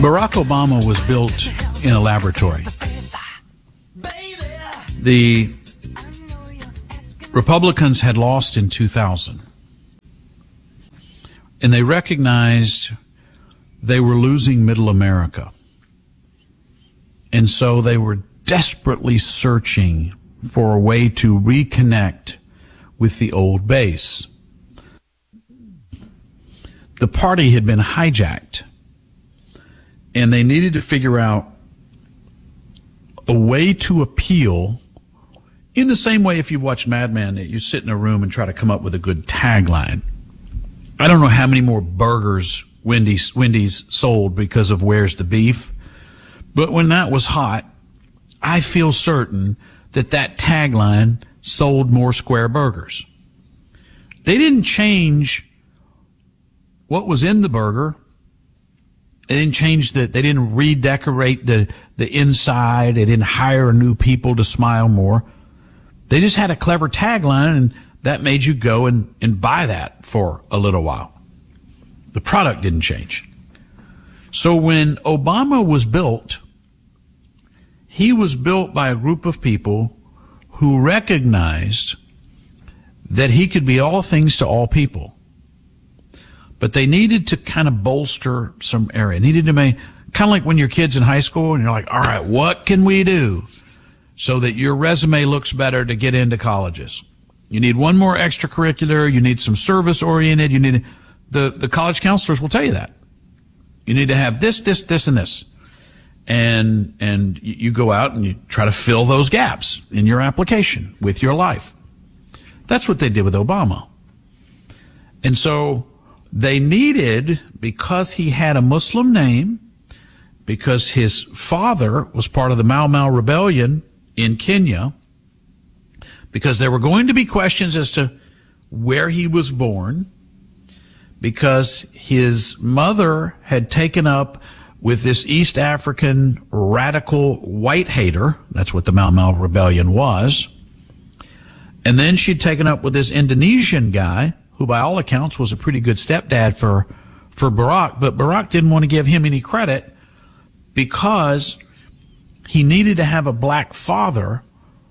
Barack Obama was built in a laboratory. The Republicans had lost in 2000, and they recognized they were losing middle America. And so they were desperately searching for a way to reconnect with the old base. The party had been hijacked, and they needed to figure out a way to appeal in the same way if you watch Mad Men, that you sit in a room and try to come up with a good tagline. I don't know how many more burgers Wendy's sold because of Where's the Beef, but when that was hot, I feel certain that tagline sold more square burgers. They didn't change what was in the burger. They didn't change they didn't redecorate the inside. They didn't hire new people to smile more. They just had a clever tagline, and that made you go and buy that for a little while. The product didn't change. So when Obama was built, he was built by a group of people who recognized that he could be all things to all people. But they needed to kind of bolster some area. Needed to make, kind of like when your kid's in high school and you're like, all right, what can we do so that your resume looks better to get into colleges? You need one more extracurricular. You need some service oriented. You need, the college counselors will tell you that. You need to have this, and this. And you go out and you try to fill those gaps in your application with your life. That's what they did with Obama. And so they needed, because he had a Muslim name, because his father was part of the Mau Mau Rebellion in Kenya, because there were going to be questions as to where he was born, because his mother had taken up with this East African radical white hater. That's what the Mau Mau Rebellion was. And then she'd taken up with this Indonesian guy, who by all accounts was a pretty good stepdad for Barack, but Barack didn't want to give him any credit because he needed to have a black father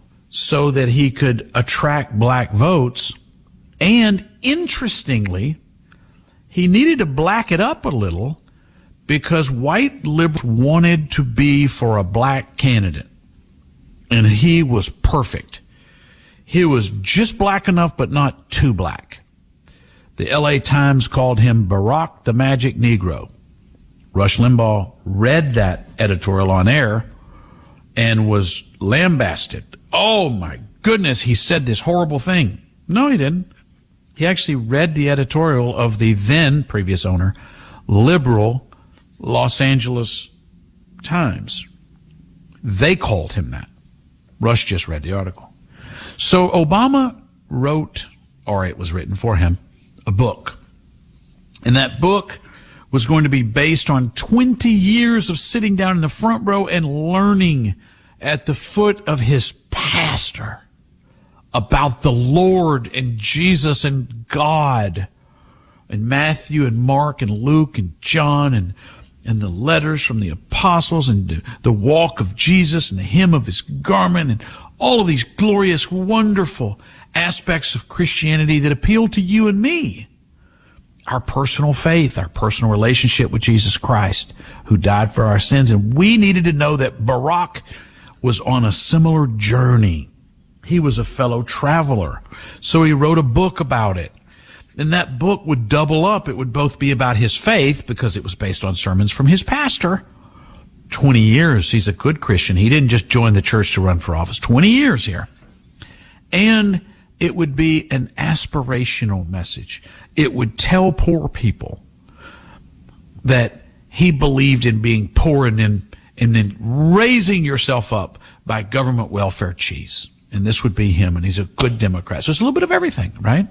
so that he could attract black votes. And interestingly, he needed to black it up a little because white liberals wanted to be for a black candidate. And he was perfect. He was just black enough, but not too black. The LA Times called him Barack the Magic Negro. Rush Limbaugh read that editorial on air and was lambasted. Oh my goodness, he said this horrible thing. No, he didn't. He actually read the editorial of the then previous owner, liberal Los Angeles Times. They called him that. Rush just read the article. So Obama wrote, or it was written for him, a book. And that book was going to be based on 20 years of sitting down in the front row and learning at the foot of his pastor about the Lord and Jesus and God and Matthew and Mark and Luke and John and the letters from the apostles and the walk of Jesus and the hem of his garment and all of these glorious, wonderful aspects of Christianity that appeal to you and me. Our personal faith, our personal relationship with Jesus Christ, who died for our sins. And we needed to know that Barack was on a similar journey. He was a fellow traveler. So he wrote a book about it. And that book would double up. It would both be about his faith, because it was based on sermons from his pastor. 20 years, he's a good Christian. He didn't just join the church to run for office. 20 years here. And it would be an aspirational message. It would tell poor people that he believed in being poor and in raising yourself up by government welfare cheese. And this would be him, and he's a good Democrat. So it's a little bit of everything, right?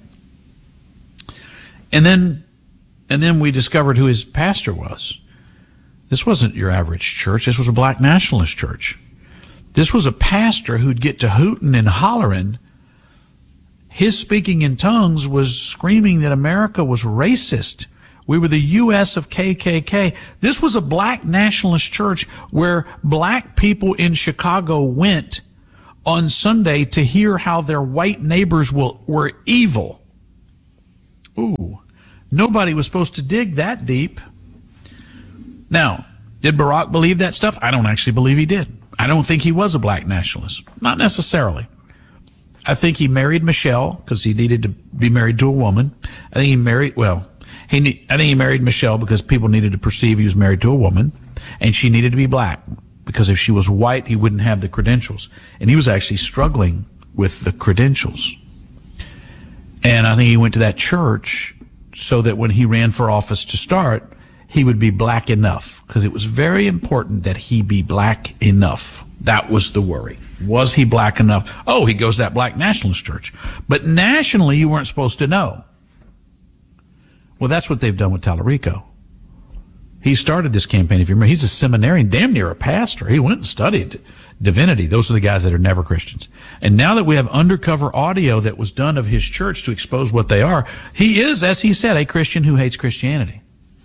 And then we discovered who his pastor was. This wasn't your average church. This was a black nationalist church. This was a pastor who'd get to hooting and hollering. His speaking in tongues was screaming that America was racist We were the U.S. of KKK. This was a black nationalist church where black people in Chicago went on Sunday to hear how their white neighbors were evil. Ooh, nobody was supposed to dig that deep. Now, did Barack believe that stuff? I don't actually believe he did. I don't think he was a black nationalist. Not necessarily. I think he married Michelle because he needed to be married to a woman. I think he married Michelle because people needed to perceive he was married to a woman, and she needed to be black because if she was white, he wouldn't have the credentials. And he was actually struggling with the credentials. And I think he went to that church so that when he ran for office to start, he would be black enough, because it was very important that he be black enough. That was the worry. Was he black enough? Oh, he goes to that black nationalist church. But nationally, you weren't supposed to know. Well, that's what they've done with Tallarico. He started this campaign, if you remember. He's a seminarian, damn near a pastor. He went and studied divinity. Those are the guys that are never Christians. And now that we have undercover audio that was done of his church to expose what they are, he is, as he said, a Christian who hates Christianity.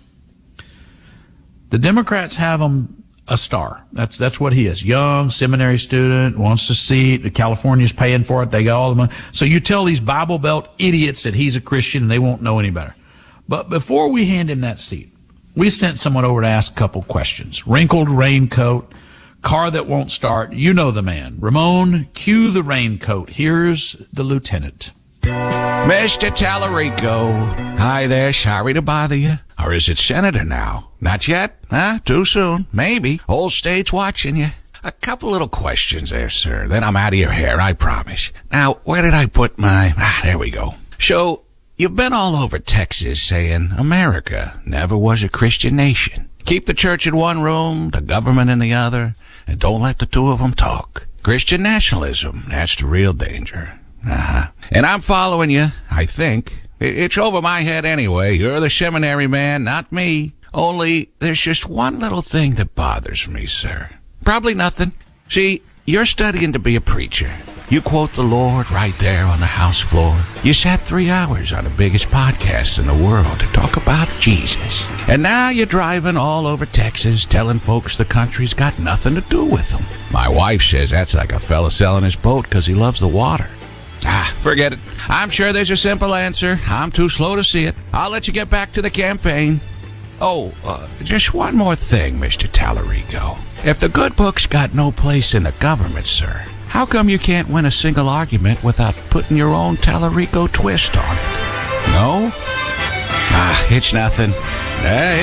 The Democrats have him a star. That's what he is. Young, seminary student, wants a seat. California's paying for it. They got all the money. So you tell these Bible Belt idiots that he's a Christian and they won't know any better. But before we hand him that seat, we sent someone over to ask a couple questions. Wrinkled raincoat, car that won't start. You know the man. Ramon, cue the raincoat. Here's the lieutenant. Mr. Tallarico. Hi there, sorry to bother you. Or is it Senator now? Not yet? Huh? Too soon? Maybe. Whole state's watching you. A couple little questions there, sir. Then I'm out of your hair, I promise. Now, where did I put my... there we go. So, you've been all over Texas saying America never was a Christian nation. Keep the church in one room, the government in the other, and don't let the two of them talk. Christian nationalism, that's the real danger. And I'm following you, I think. It's over my head anyway. You're the seminary man, not me. Only, there's just one little thing that bothers me, sir. Probably nothing. See, you're studying to be a preacher. You quote the Lord right there on the house floor. You sat 3 hours on the biggest podcast in the world to talk about Jesus. And now you're driving all over Texas telling folks the country's got nothing to do with them. My wife says that's like a fella selling his boat because he loves the water. Forget it. I'm sure there's a simple answer. I'm too slow to see it. I'll let you get back to the campaign. Oh, just one more thing, Mr. Tallarico. If the good book's got no place in the government, sir, how come you can't win a single argument without putting your own Tallarico twist on it? No? It's nothing.